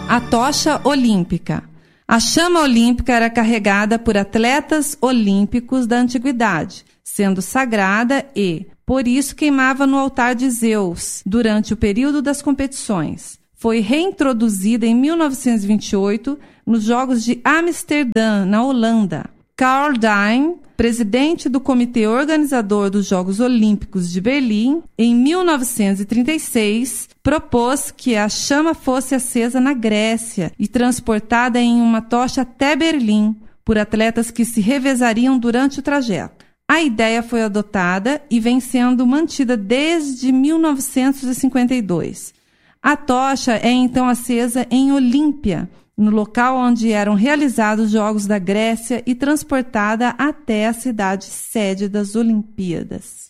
A tocha olímpica. A chama olímpica era carregada por atletas olímpicos da antiguidade, sendo sagrada e, por isso, queimava no altar de Zeus durante o período das competições. Foi reintroduzida em 1928 nos Jogos de Amsterdã, na Holanda. Karl Dijn, presidente do comitê organizador dos Jogos Olímpicos de Berlim, em 1936, propôs que a chama fosse acesa na Grécia e transportada em uma tocha até Berlim, por atletas que se revezariam durante o trajeto. A ideia foi adotada e vem sendo mantida desde 1952. A tocha é então acesa em Olímpia, no local onde eram realizados os Jogos da Grécia, e transportada até a cidade sede das Olimpíadas.